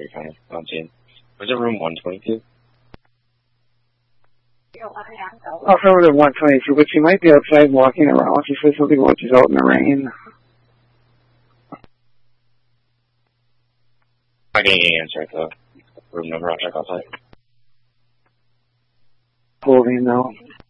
you're kind of bouncing. Was it room 122? Also room 122, but she might be outside walking around. She says something about she's out in the rain. I didn't answer at the room number. I'll check outside. Holding now.